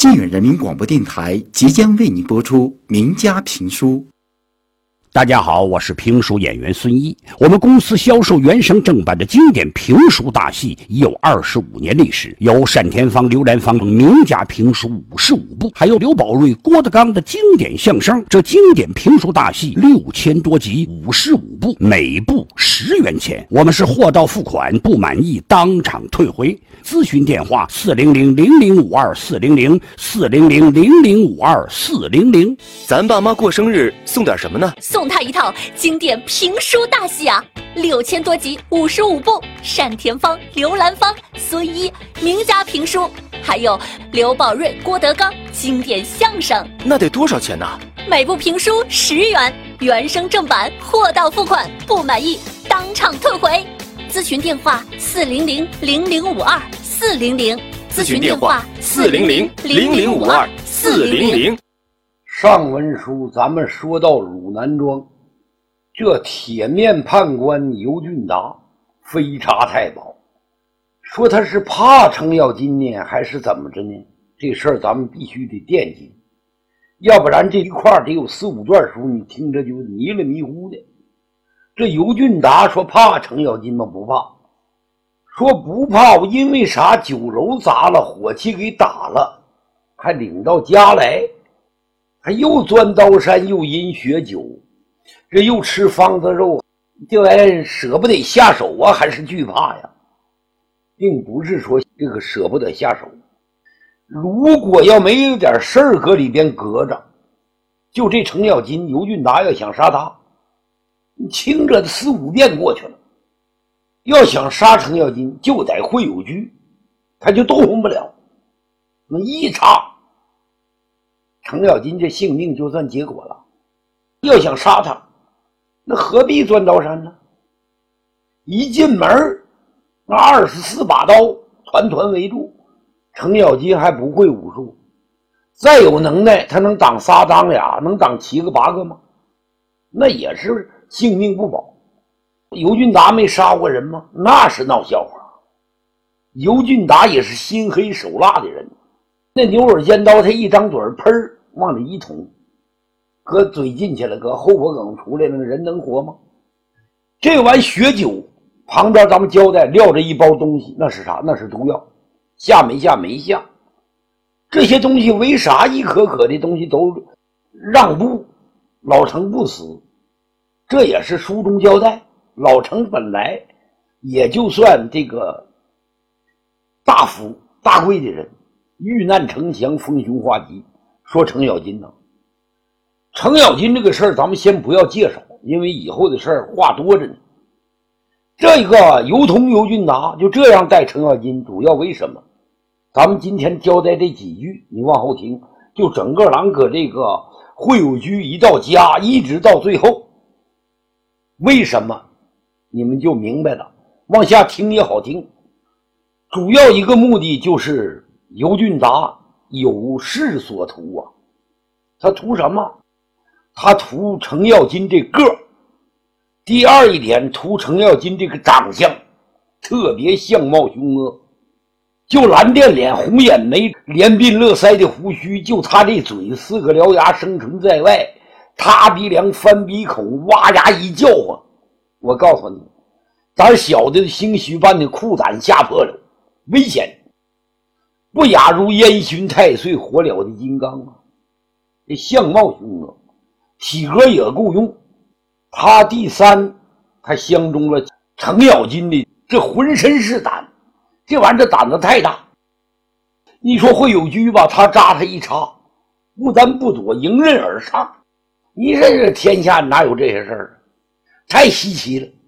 镇远人民广播电台即将为您播出名家评书。 大家好，我是评书演员孙一。我们公司销售原声正版的经典评书大戏已有25年历史，有单田芳、刘兰芳等名家评书55部，还有刘宝瑞、郭德纲的经典相声。这经典评书大戏6000多集，55部，每部10元钱。我们是货到付款，不满意当场退回。咨询电话400-0052-400，400-0052-400。 咱爸妈过生日送点什么呢？ 送他一套经典评书大戏啊，6000多集，55部，单田芳、刘兰芳、孙一名家评书，还有刘宝瑞、郭德纲经典相声。 那得多少钱呢？ 每部评书10元，原声正版，货到付款，不满意当场退回。咨询电话400-0052-400， 咨询电话400-0052-400。 上文书咱们说到汝南庄，这铁面判官尤俊达飞查太保，说他是怕程咬金呢，还是怎么着呢？这事儿咱们必须得惦记，要不然这一块得有4、5段书，你听着就迷了迷糊的。这尤俊达说怕程咬金吗？不怕，说不怕，因为啥？酒楼砸了，火气给打了，还领到家来，他又钻刀山，又饮血酒，这又吃方子肉，这玩意儿舍不得下手啊，还是惧怕呀？并不是说这个舍不得下手，如果要没有点事儿搁里边搁着，就这程咬金、尤俊达要想杀他，轻者4、5遍过去了。要想杀程咬金，就在会有局，他就动不了。那一插，程咬金这性命就算结果了。要想杀他，那何必钻刀山呢？一进门，那24把刀团团围住。程咬金还不会武术，再有能耐，他能挡仨当俩，能挡7个8个吗？那也是性命不保。尤俊达没杀过人吗？那是闹笑话。尤俊达也是心黑手辣的人，那牛耳尖刀他一张嘴喷往里一捅，搁嘴进去了，搁后脖梗出来了，人能活吗？这碗血酒旁边咱们交代撂着一包东西，那是啥？那是毒药，下没下？没下。这些东西为啥一颗颗的东西都让步，老程不死？这也是书中交代。老程本来也就算这个大富大贵的人，遇难城墙，逢凶化吉。说程咬金呢，程咬金这个事儿咱们先不要介绍，因为以后的事儿话多着呢。这个尤通、尤俊达就这样带程咬金，主要为什么？咱们今天交代这几句，你往后听，就整个狼搁这个会友居一到家，一直到最后，为什么你们就明白了。往下听也好听。主要一个目的就是尤俊达有事所图啊。他图什么？他图程咬金这个。第二一点，图程咬金这个长相特别相貌凶恶，就蓝靛脸、红眼眉、连鬓乐腮的胡须，就他这嘴4个獠牙生存在外，塌鼻梁、翻鼻孔，哇呀一叫唤。我告诉你，咱小的兴许把你裤裆吓破了，危险，不亚如烟熏太岁火燎的金刚啊！这相貌凶恶，体格也够用。他第三，他相中了程咬金的这浑身是胆，这玩意儿这胆子太大。你说会有局吧，他扎他一插，不单不躲，迎刃而上。你这天下哪有这些事儿？太稀奇了。